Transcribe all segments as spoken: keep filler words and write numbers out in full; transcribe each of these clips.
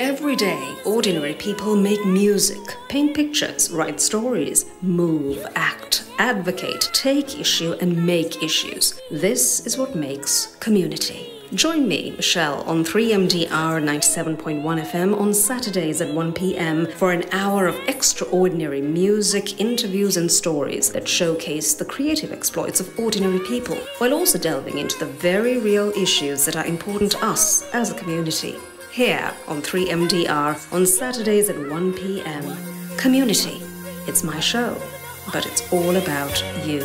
Every day, ordinary people make music, paint pictures, write stories, move, act, advocate, take issue, and make issues. This is what makes community. Join me, Michelle, on three M D R ninety-seven point one F M on Saturdays at one p m for an hour of extraordinary music, interviews, and stories that showcase the creative exploits of ordinary people, while also delving into the very real issues that are important to us as a community. Here on three M D R on Saturdays at one p m Community. It's my show, but it's all about you.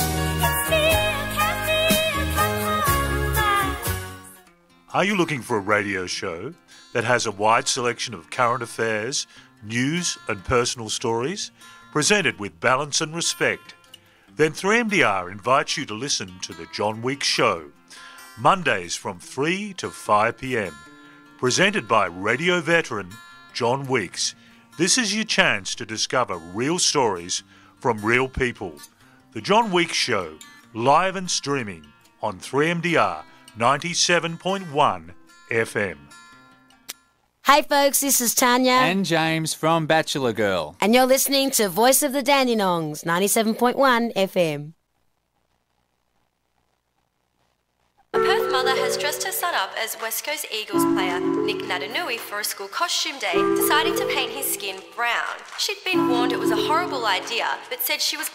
Are you looking for a radio show that has a wide selection of current affairs, news and personal stories, presented with balance and respect? Then three M D R invites you to listen to The John Weeks Show, Mondays from three to five p m, presented by radio veteran John Weeks. This is your chance to discover real stories from real people. The John Weeks Show, live and streaming on three M D R ninety-seven point one F M. Hey folks, this is Tanya. And James from Bachelor Girl. And you're listening to Voice of the Dandenongs, ninety-seven point one F M. A Perth mother has dressed her son up as West Coast Eagles player Nick Natanui for a school costume day, deciding to paint his skin brown. She'd been warned it was a horrible idea, but said she was